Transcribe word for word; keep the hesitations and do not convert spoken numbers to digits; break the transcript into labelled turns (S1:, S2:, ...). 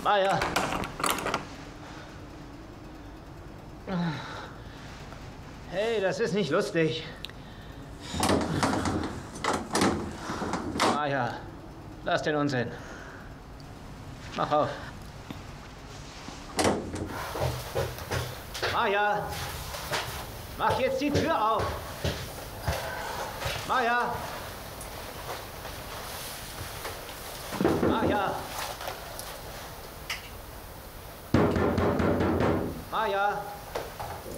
S1: Maja! Hey, das ist nicht lustig. Maja, lass den Unsinn. Mach auf. Maja! Mach jetzt die Tür auf! Maja! Maja! Maja!